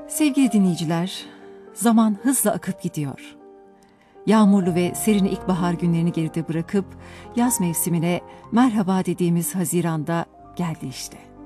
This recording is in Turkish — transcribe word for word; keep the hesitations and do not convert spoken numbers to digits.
Sevgili dinleyiciler, zaman hızla akıp gidiyor. Yağmurlu ve serin ilkbahar günlerini geride bırakıp yaz mevsimine merhaba dediğimiz Haziran'da geldi işte.